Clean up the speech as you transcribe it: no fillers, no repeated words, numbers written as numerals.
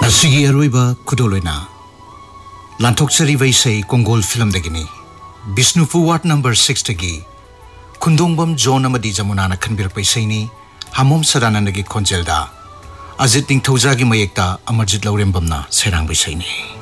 Ngasigi aroiba kudoloina Lanthokchari Vaisei Kongol film dagini Bishnupur Ward number 6 dagi Kundongbam John amadi Jamunana khanbir paisaini Hamom Sadanandagi Konjelda Ajit Ningthauja gi mayekta Amarjit Laurembamna Serang Baisaini